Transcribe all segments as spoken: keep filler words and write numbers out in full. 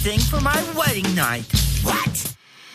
everything for my wedding night. What?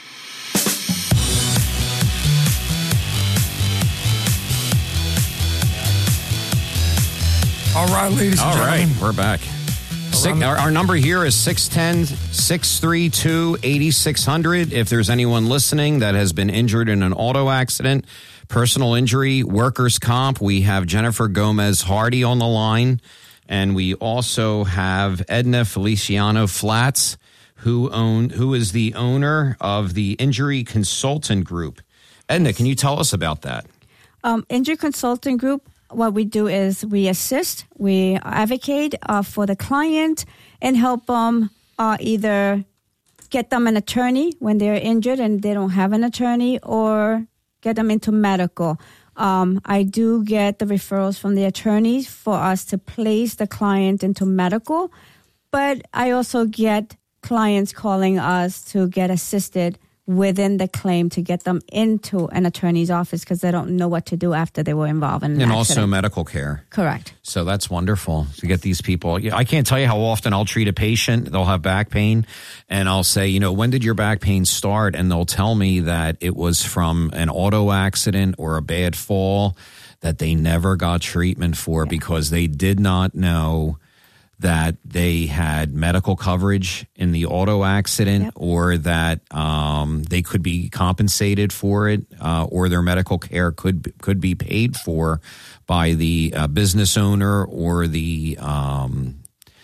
All right, ladies and All gentlemen. right, we're back. Six, our, our number here is six one zero, six three two, eight six zero zero. If there's anyone listening that has been injured in an auto accident, personal injury, workers' comp, we have Jennifer Gomez Hardy on the line. And we also have Edna Feliciano Flats, who own who is the owner of the Injury Consultant Group. Edna, can you tell us about that? Um, Injury Consulting Group, what we do is we assist, we advocate uh, for the client and help them uh, either get them an attorney when they're injured and they don't have an attorney, or get them into medical. Um, I do get the referrals from the attorneys for us to place the client into medical, but I also get clients calling us to get assisted within the claim to get them into an attorney's office because they don't know what to do after they were involved in an And accident. also medical care. Correct. So that's wonderful to get these people. I can't tell you how often I'll treat a patient. They'll have back pain and I'll say, you know, when did your back pain start? And they'll tell me that it was from an auto accident or a bad fall that they never got treatment for yeah. because they did not know that they had medical coverage in the auto accident yep. or that um, they could be compensated for it uh, or their medical care could could be paid for by the uh, business owner or the um,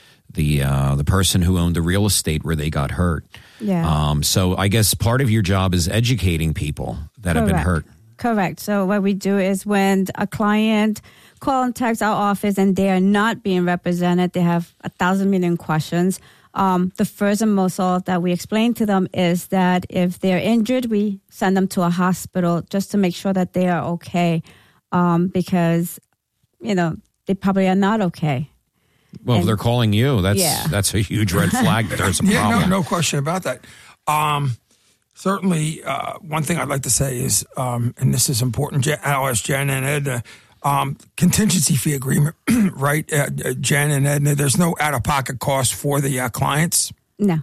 the uh, the person who owned the real estate where they got hurt. Yeah. Um, so I guess part of your job is educating people that Correct. have been hurt. Correct. So what we do is when a client contacts our office and they are not being represented, they have a thousand million questions. Um, the first and most all that we explain to them is that if they're injured, we send them to a hospital just to make sure that they are okay, um, because, you know, they probably are not okay. Well, and, if they're calling you, that's yeah. that's a huge red flag that there's a yeah, problem. no, no question about that. Um, certainly, uh, one thing I'd like to say is, um, and this is important, Jen, I'll ask Jen and Ed, uh, Um, contingency fee agreement, right, uh, uh, Jen and Edna? There's no out-of-pocket cost for the uh, clients? No.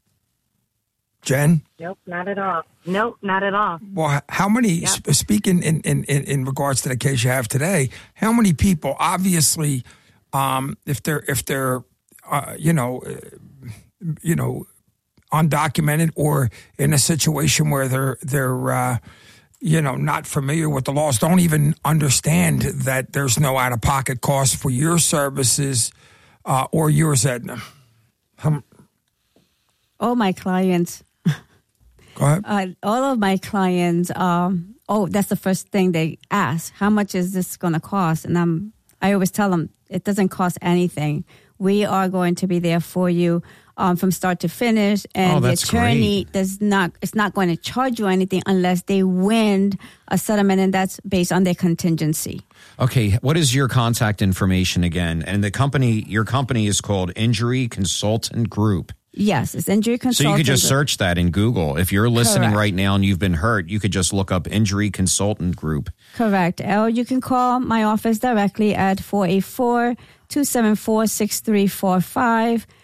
Jen? Nope, not at all. Nope, not at all. Well, how many, Yep. sp- speaking in, in, in, in regards to the case you have today, how many people, obviously, um, if they're, if they're uh, you know, uh, you know, undocumented or in a situation where they're, they're uh, you know, not familiar with the laws, don't even understand that there's no out-of-pocket cost for your services uh, or yours, Edna? Um, All my clients, go ahead. uh, all of my clients, um, oh, that's the first thing they ask. How much is this going to cost? And I'm, I always tell them it doesn't cost anything. We are going to be there for you um, from start to finish, and Oh, the that's attorney great. does not. It's not going to charge you anything unless they win a settlement, and that's based on their contingency. Okay, what is your contact information again? And the company, your company is called Injury Consultant Group. Yes, it's Injury So Consultant. you could just search that in Google. If you're listening Correct. right now and you've been hurt, you could just look up Injury Consultant Group. Correct. Or you can call my office directly at four eight four, two seven four, six three four five.